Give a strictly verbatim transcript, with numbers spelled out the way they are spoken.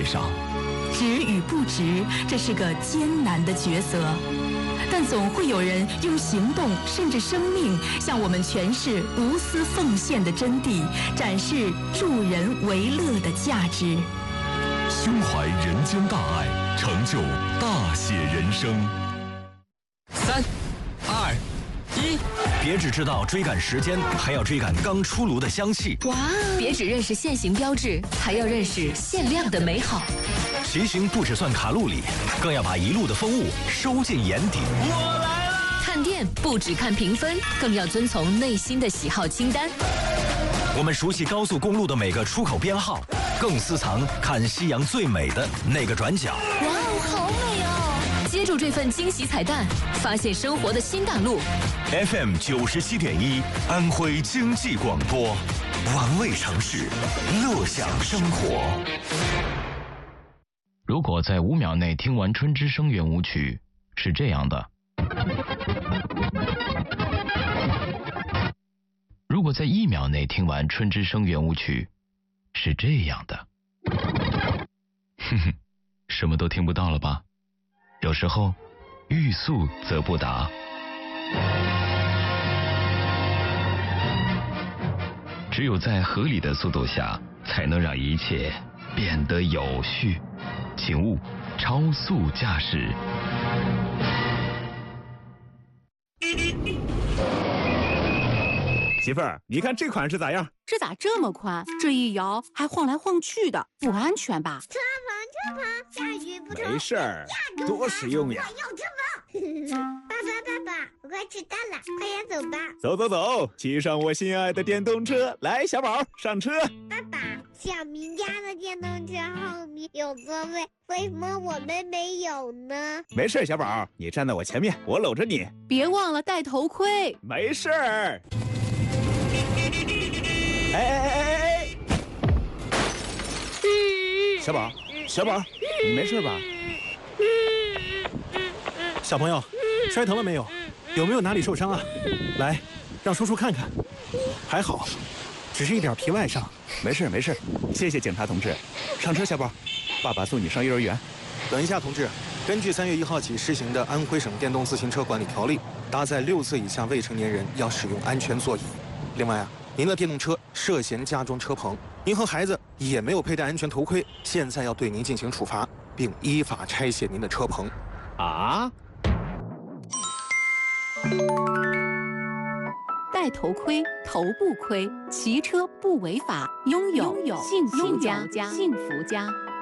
上。 值与不值，这是个艰难的抉择，但总会有人用行动甚至生命向我们诠释无私奉献的真谛，展示助人为乐的价值。 胸怀人间大爱，成就大写人生。 三、二、一，别只知道追赶时间，还要追赶刚出炉的香气。 哇！别只认识现行标志，还要认识限量的美好。 骑行不只算卡路里，更要把一路的风物收进眼底。 我来了！看店不只看评分，更要遵从内心的喜好清单。 我们熟悉高速公路的每个出口编号，更私藏看夕阳最美的那个转角。 哇哦，好美哦！接住这份惊喜彩蛋，发现生活的新大陆。 F M 九十七点一，安徽经济广播，玩味城市，乐享生活。 如果在五秒内听完《春之声》圆舞曲，是这样的；如果在一秒内听完《春之声》圆舞曲，是这样的。哼哼，什么都听不到了吧？有时候，欲速则不达。只有在合理的速度下，才能让一切变得有序。请勿超速驾驶。 媳妇儿，你看这款是咋样？ 这咋这么宽？这一摇还晃来晃去的，不安全吧？ 车棚，车棚，下雨不冲。 没事儿，多实用呀！ 我要车棚。爸爸，爸爸，我快迟到了，快点走吧。 走走走，骑上我心爱的电动车，来，小宝上车。 爸爸，小明家的电动车后面有座位，为什么我们没有呢？ 没事，小宝，你站在我前面，我搂着你。 别忘了戴头盔。 没事儿。哎哎哎哎哎！小宝，小宝，你没事吧？ 小朋友，摔疼了没有？有没有哪里受伤啊？来，让叔叔看看。还好，只是一点皮外伤。 没事没事，谢谢警察同志。上车，小宝，爸爸送你上幼儿园。 等一下，同志。根据三月一号起施行的《安徽省电动自行车管理条例》，搭载六岁以下未成年人要使用安全座椅。另外啊，您的电动车涉嫌加装车棚，您和孩子也没有佩戴安全头盔，现在要对您进行处罚，并依法拆卸您的车棚。 啊？ 戴头盔，头不亏，骑车不违法，拥有幸福家，幸福家。